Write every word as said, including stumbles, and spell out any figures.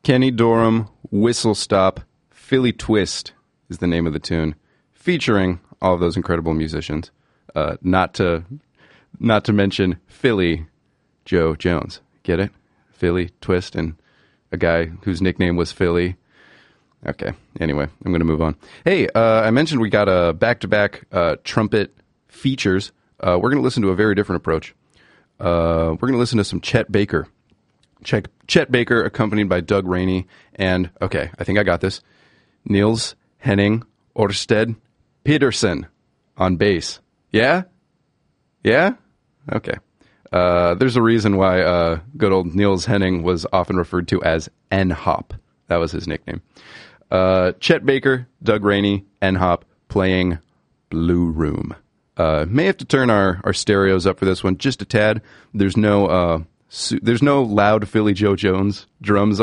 Kenny Dorham, Whistle Stop, Philly Twist is the name of the tune, featuring all of those incredible musicians. Uh, not to not to mention Philly Joe Jones. Get it? Philly Twist and a guy whose nickname was Philly. Okay, anyway, I'm going to move on. Hey, uh, I mentioned we got a back-to-back uh, trumpet features. Uh, we're going to listen to a very different approach. Uh, we're going to listen to some Chet Baker. Chet, Chet Baker, accompanied by Doug Rainey, and, okay, I think I got this, Niels Henning Orsted Peterson on bass. Yeah? Yeah? Okay. Uh, there's a reason why uh, good old Niels Henning was often referred to as N-Hop. That was his nickname. Uh, Chet Baker, Doug Rainey, N-Hop playing Blue Room. Uh, may have to turn our, our stereos up for this one just a tad. There's no uh, su- there's no loud Philly Joe Jones drums